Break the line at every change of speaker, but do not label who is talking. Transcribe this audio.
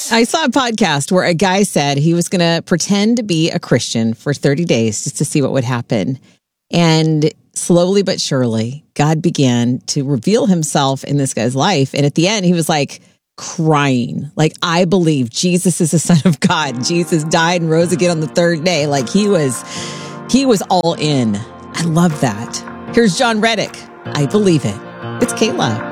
I saw a podcast where a guy said he was going to pretend to be a Christian for 30 days just to see what would happen. And slowly but surely, God began to reveal himself in this guy's life. And at the end, he was like crying, like, I believe Jesus is the Son of God. Jesus died and rose again on the third day. Like he was all in. I love that. Here's John Reddick. I believe it. It's Kayla.